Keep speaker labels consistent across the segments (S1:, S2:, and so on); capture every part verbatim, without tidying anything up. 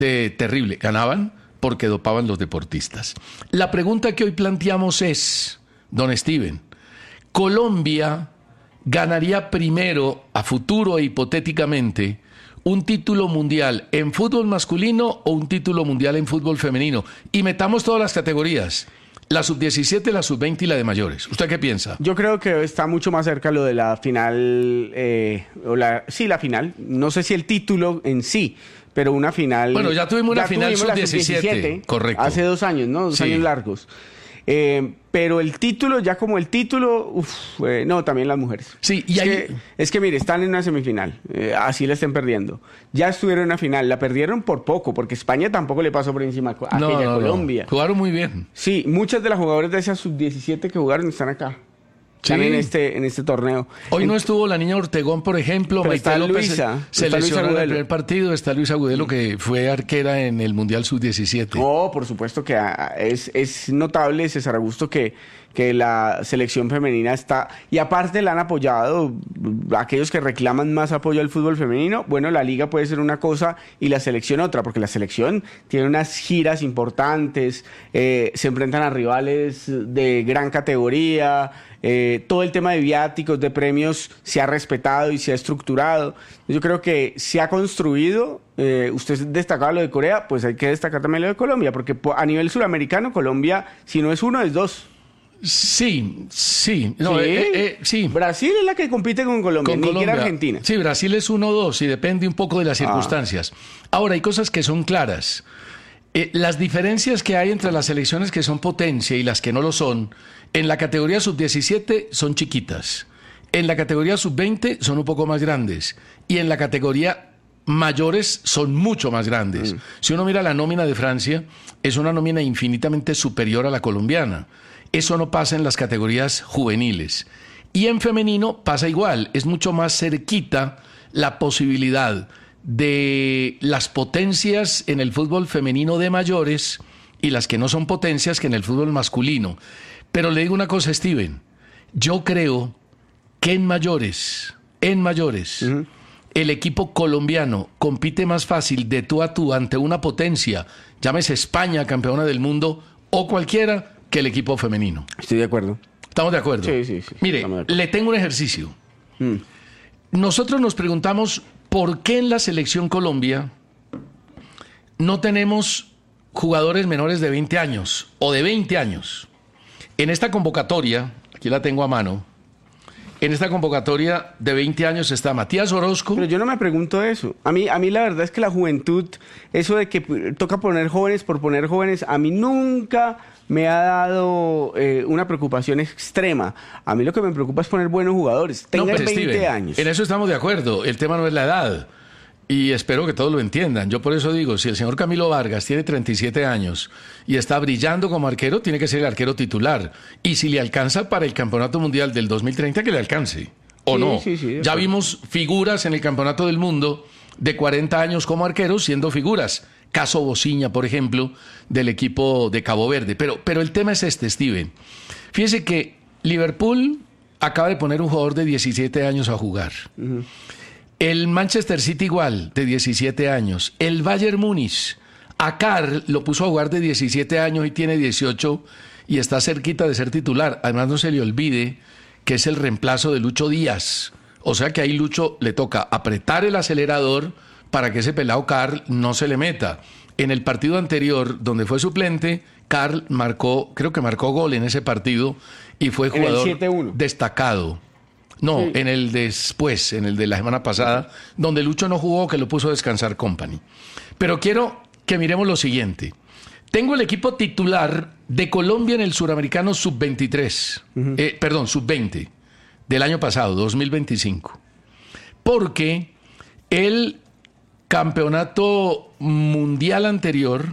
S1: Eh, terrible. Ganaban porque dopaban los deportistas. La pregunta que hoy planteamos es, don Steven, ¿Colombia ganaría primero, a futuro e hipotéticamente, un título mundial en fútbol masculino o un título mundial en fútbol femenino? Y metamos todas las categorías. La sub diecisiete, la sub veinte y la de mayores. ¿Usted qué piensa?
S2: Yo creo que está mucho más cerca lo de la final, eh, o la, sí, la final. No sé si el título en sí, pero una final...
S1: Bueno, ya tuvimos una
S2: ya
S1: final
S2: tuvimos
S1: sub diecisiete, correcto.
S2: Hace dos años, ¿no? Dos
S1: Sí.
S2: años largos. Eh, pero el título, ya como el título, uf, eh, no, también las mujeres.
S1: Sí, y
S2: es,
S1: ahí...
S2: que, es que, mire, están en una semifinal, eh, así la estén perdiendo. Ya estuvieron en una final, la perdieron por poco, porque España tampoco le pasó por encima a
S1: no,
S2: aquella
S1: no,
S2: Colombia.
S1: No. Jugaron muy bien.
S2: Sí, muchas de las jugadoras de esas sub diecisiete que jugaron están acá. Están
S1: Sí.
S2: en este, en este torneo.
S1: Hoy
S2: en...
S1: no estuvo la niña Ortegón, por ejemplo.
S2: Pero
S1: Maite
S2: está
S1: López
S2: Luisa,
S1: se
S2: está
S1: lesionó
S2: Luisa
S1: en el
S2: Agudelo.
S1: primer partido. Está Luisa Agudelo, que fue arquera en el Mundial sub diecisiete.
S2: No, por supuesto que ah, es, es notable, César Augusto, que, que la selección femenina está... Y aparte la han apoyado aquellos que reclaman más apoyo al fútbol femenino. Bueno, la liga puede ser una cosa y la selección otra, porque la selección tiene unas giras importantes, eh, se enfrentan a rivales de gran categoría... Eh, todo el tema de viáticos, de premios, se ha respetado y se ha estructurado. Yo creo que se ha construido. Eh, usted destacaba lo de Corea, pues hay que destacar también lo de Colombia, porque a nivel suramericano, Colombia, si no es uno, es dos.
S1: Sí, sí. No,
S2: ¿Sí?
S1: eh, eh, sí.
S2: Brasil es la que compite con Colombia,
S1: Con
S2: ni siquiera
S1: Colombia.
S2: Argentina.
S1: Sí, Brasil es uno dos y depende un poco de las circunstancias. Ah. Ahora, hay cosas que son claras. Eh, las diferencias que hay entre las selecciones que son potencia y las que no lo son, en la categoría sub diecisiete son chiquitas, en la categoría sub veinte son un poco más grandes y en la categoría mayores son mucho más grandes. Mm. Si uno mira la nómina de Francia, es una nómina infinitamente superior a la colombiana. Eso no pasa en las categorías juveniles. Y en femenino pasa igual, es mucho más cerquita la posibilidad de las potencias en el fútbol femenino de mayores y las que no son potencias que en el fútbol masculino. Pero le digo una cosa, Steven, yo creo que en mayores, en mayores, uh-huh. el equipo colombiano compite más fácil de tú a tú ante una potencia, llámese España, campeona del mundo, o cualquiera, que el equipo femenino.
S2: Estoy de acuerdo.
S1: ¿Estamos de acuerdo?
S2: Sí, sí, sí.
S1: Mire, le tengo un ejercicio. Mm. Nosotros nos preguntamos por qué en la selección Colombia no tenemos jugadores menores de veinte años o de veinte años. En esta convocatoria, aquí la tengo a mano, en esta convocatoria de veinte años está Matías Orozco.
S2: Pero yo no me pregunto eso. A mí, a mí la verdad es que la juventud, eso de que toca poner jóvenes por poner jóvenes, a mí nunca me ha dado eh, una preocupación extrema. A mí lo que me preocupa es poner buenos jugadores. Tengan
S1: no, pues,
S2: veinte
S1: Steven,
S2: años.
S1: En eso estamos de acuerdo. El tema no es la edad. Y espero que todos lo entiendan. Yo por eso digo, si el señor Camilo Vargas tiene treinta y siete años y está brillando como arquero, tiene que ser el arquero titular. Y si le alcanza para el Campeonato Mundial del dos mil treinta, que le alcance. ¿O
S2: sí,
S1: no?
S2: Sí, sí,
S1: ya vimos figuras en el Campeonato del Mundo de cuarenta años como arqueros siendo figuras. Caso Bociña, por ejemplo, del equipo de Cabo Verde. Pero, pero el tema es este, Steven. Fíjese que Liverpool acaba de poner un jugador de diecisiete años a jugar. Uh-huh. El Manchester City igual, de diecisiete años. El Bayern Múnich, a Carl lo puso a jugar de diecisiete años y tiene dieciocho y está cerquita de ser titular. Además, no se le olvide que es el reemplazo de Lucho Díaz. O sea que ahí Lucho le toca apretar el acelerador para que ese pelado Carl no se le meta. En el partido anterior, donde fue suplente, Carl marcó, creo que marcó gol en ese partido y fue jugador
S2: en el siete uno.
S1: Destacado. No, sí. en el después, en el de la semana pasada, donde Lucho no jugó, que lo puso a descansar Company. Pero quiero que miremos lo siguiente. Tengo el equipo titular de Colombia en el Suramericano sub veintitrés, uh-huh. eh, perdón, sub veinte, del año pasado, dos mil veinticinco. Porque el campeonato mundial anterior,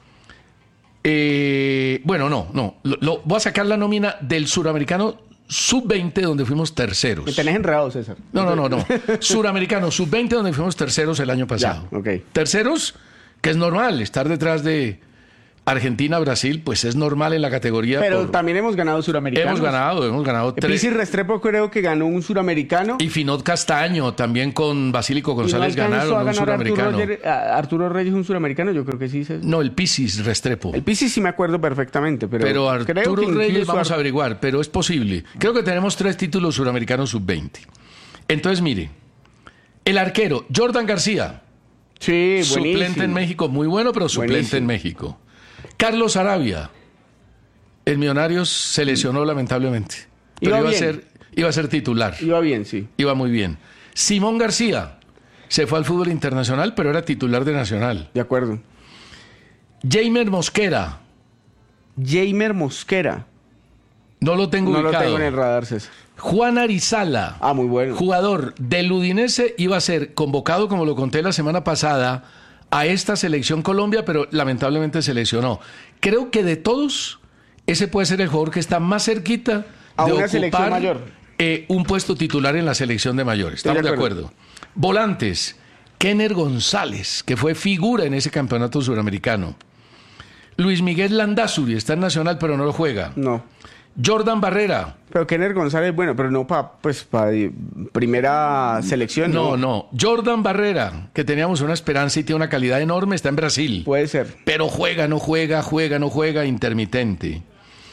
S1: eh, bueno, no, no, lo, lo, voy a sacar la nómina del Suramericano sub veinte, donde fuimos terceros.
S2: Me tenés enredado, César.
S1: No, no, no, no. Suramericano sub veinte, donde fuimos terceros el año pasado.
S2: Ya, okay.
S1: Terceros, que es normal, estar detrás de Argentina, Brasil, pues es normal en la categoría.
S2: Pero
S1: por...
S2: también hemos ganado suramericanos.
S1: Hemos ganado, hemos ganado tres.
S2: Pizzi Restrepo creo que ganó un suramericano.
S1: Y Finot Castaño, también con Basílico González
S2: ¿Y no
S1: ganaron
S2: a
S1: un
S2: ganar
S1: suramericano.
S2: Arturo, Roger, Arturo Reyes un suramericano? Yo creo que sí. Se...
S1: No, el Pizzi Restrepo.
S2: El Pizzi sí me acuerdo perfectamente, pero,
S1: pero Arturo
S2: creo que
S1: Reyes vamos
S2: Ar...
S1: a averiguar, pero es posible. Creo que tenemos tres títulos suramericanos sub veinte. Entonces, mire, el arquero, Jordan García.
S2: Sí, buenísimo.
S1: Suplente en México, muy bueno, pero suplente buenísimo. En México. Carlos Arabia, el Millonarios se lesionó lamentablemente, pero iba, iba, a ser, iba a ser titular.
S2: Iba bien, sí.
S1: Iba muy bien. Simón García se fue al fútbol internacional, pero era titular de Nacional.
S2: De acuerdo.
S1: Jamer Mosquera.
S2: Jamer Mosquera.
S1: No lo tengo
S2: no
S1: ubicado.
S2: No lo tengo en el radar, César.
S1: Juan Arizala.
S2: Ah, muy bueno.
S1: Jugador del Udinese, iba a ser convocado, como lo conté la semana pasada, a esta selección Colombia, pero lamentablemente se lesionó. Creo que de todos, ese puede ser el jugador que está más cerquita
S2: a
S1: de
S2: una
S1: ocupar
S2: selección mayor.
S1: Eh, un puesto titular en la selección de mayores. Estamos de acuerdo. de acuerdo. Volantes, Kenner González, que fue figura en ese campeonato suramericano. Luis Miguel Landázuri, está en Nacional, pero no lo juega.
S2: No.
S1: Jordan Barrera.
S2: Pero Kenner González, bueno, pero no para pues, pa primera selección.
S1: No,
S2: no,
S1: no. Jordan Barrera, que teníamos una esperanza y tiene una calidad enorme, está en Brasil.
S2: Puede ser.
S1: Pero juega, no juega, juega, no juega, intermitente.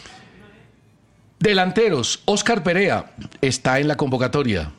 S1: Delanteros, Oscar Perea, está en la convocatoria.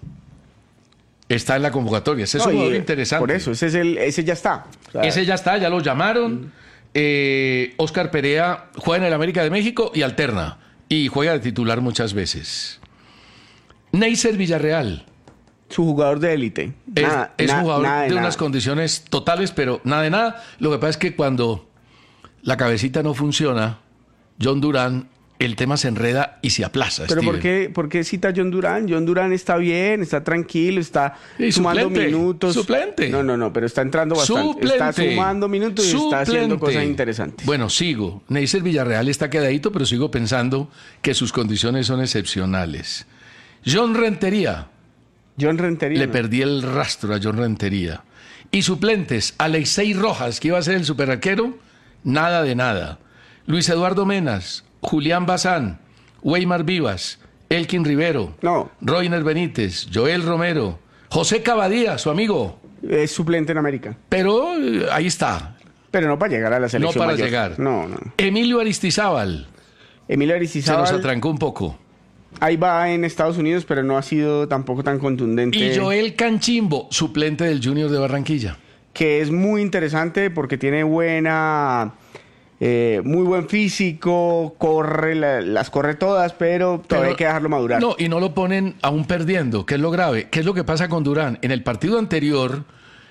S1: Está en la convocatoria. Ese es no, un jugador interesante.
S2: Por eso, ese, es el, ese ya está.
S1: O sea, ese ya está, ya lo llamaron. Mm. Eh, Oscar Perea juega en el América de México y alterna. Y juega de titular muchas veces. Neisser Villarreal.
S2: Su jugador de élite.
S1: Es, nada, es un jugador nada de, de unas condiciones totales, pero nada de nada. Lo que pasa es que cuando la cabecita no funciona, John Durán, el tema se enreda y se aplaza.
S2: ¿Pero
S1: Steven.
S2: por qué, por qué cita a John Durán? John Durán está bien, está tranquilo, está
S1: y
S2: sumando
S1: suplente,
S2: minutos.
S1: Suplente.
S2: No, no, no, pero está entrando bastante.
S1: Suplente.
S2: Está sumando minutos y
S1: Suplente.
S2: está haciendo cosas interesantes.
S1: Bueno, sigo. Neisser Villarreal está quedadito, pero sigo pensando que sus condiciones son excepcionales. John Rentería.
S2: John Rentería.
S1: Le
S2: no.
S1: perdí el rastro a John Rentería. Y suplentes, Alexei Rojas, que iba a ser el superarquero, nada de nada. Luis Eduardo Menas, Julián Bazán, Weimar Vivas, Elkin Rivero,
S2: no.
S1: Roiner Benítez, Joel Romero, José Cavadía, su amigo.
S2: Es suplente en América.
S1: Pero eh, ahí está.
S2: Pero no para llegar a la selección
S1: No para
S2: mayor.
S1: llegar.
S2: No, no.
S1: Emilio Aristizábal.
S2: Emilio Aristizábal.
S1: Se nos atrancó un poco.
S2: Ahí va en Estados Unidos, pero no ha sido tampoco tan contundente.
S1: Y Joel Canchimbo, suplente del Junior de Barranquilla.
S2: Que es muy interesante porque tiene buena... Eh, muy buen físico, corre, la, las corre todas, pero todavía pero, hay que dejarlo madurar.
S1: No, y no lo ponen aún perdiendo, que es lo grave. ¿Qué es lo que pasa con Durán? En el partido anterior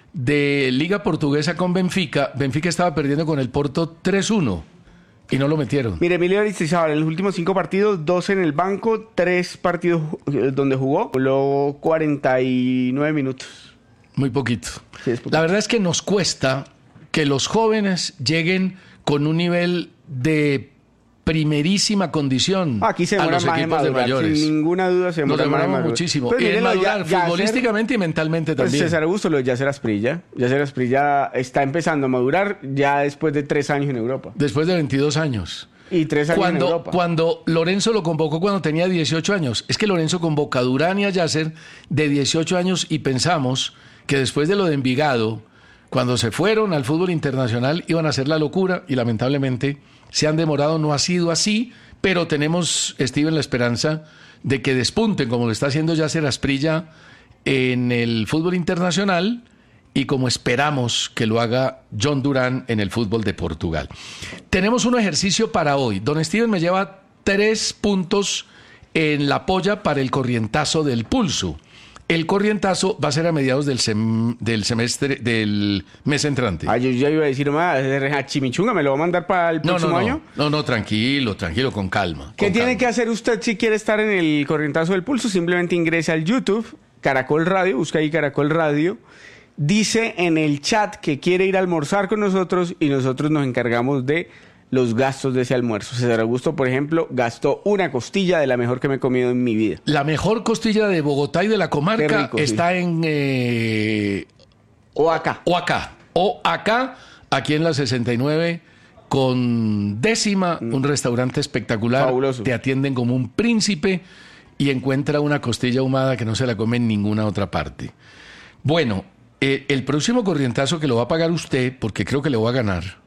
S1: de Liga Portuguesa con Benfica, Benfica estaba perdiendo con el Porto tres uno y no lo metieron.
S2: Mire, Emilio Aristizábal, en los últimos cinco partidos, dos en el banco, tres partidos donde jugó, luego cuarenta y nueve minutos.
S1: Muy poquito.
S2: Sí, es poquito.
S1: La verdad es que nos cuesta que los jóvenes lleguen con un nivel de primerísima condición
S2: Aquí se demora
S1: a los
S2: más
S1: equipos
S2: de, madurar,
S1: de mayores.
S2: Sin ninguna duda se demora
S1: Nos demoramos
S2: más de
S1: muchísimo.
S2: Pues,
S1: y en madurar,
S2: ya,
S1: futbolísticamente y mentalmente
S2: pues
S1: también.
S2: César Augusto, lo de Yacer Asprilla. Yacer Asprilla está empezando a madurar ya después de tres años en Europa.
S1: Después de veintidós años.
S2: Y tres años
S1: cuando,
S2: en Europa.
S1: Cuando Lorenzo lo convocó cuando tenía dieciocho años. Es que Lorenzo convoca a Durán y a Yacer de dieciocho años y pensamos que después de lo de Envigado, cuando se fueron al fútbol internacional iban a hacer la locura y lamentablemente se han demorado, no ha sido así, pero tenemos, Steven, la esperanza de que despunten como lo está haciendo Yacer Asprilla en el fútbol internacional y como esperamos que lo haga John Durán en el fútbol de Portugal. Tenemos un ejercicio para hoy. Don Steven me lleva tres puntos en la polla para el corrientazo del pulso. El corrientazo va a ser a mediados del, sem del semestre, del mes entrante.
S2: Ah, yo ya iba a decir, a Chimichunga, ¿me lo va a mandar para el próximo
S1: no, no, no.
S2: año?
S1: No, no, tranquilo, tranquilo, con calma.
S2: ¿Qué
S1: con
S2: tiene
S1: calma.
S2: que hacer usted si quiere estar en el corrientazo del pulso? Simplemente ingrese al YouTube, Caracol Radio, busca ahí Caracol Radio, dice en el chat que quiere ir a almorzar con nosotros y nosotros nos encargamos de los gastos de ese almuerzo. César Augusto, por ejemplo, gastó una costilla de la mejor que me he comido en mi vida.
S1: La mejor costilla de Bogotá y de la comarca
S2: rico,
S1: está
S2: sí.
S1: en... Eh...
S2: O acá.
S1: O acá. O acá, aquí en la sesenta y nueve, con décima, un restaurante espectacular,
S2: Fabuloso.
S1: te atienden como un príncipe y encuentra una costilla ahumada que no se la come en ninguna otra parte. Bueno, eh, el próximo corrientazo que lo va a pagar usted, porque creo que le voy a ganar,